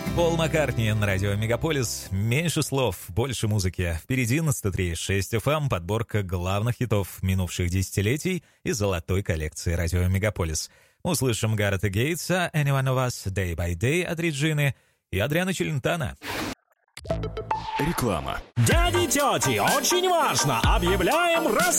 Пол Маккартни на радио Мегаполис. Меньше слов, больше музыки. Впереди на 103.6 FM подборка главных хитов минувших десятилетий из золотой коллекции радио Мегаполис. Мы услышим Гаррета Гейтса, Anyone of Us, Day by Day от Реджины и Адриано Челентано. Реклама. Дяди, тети, очень важно! Объявляем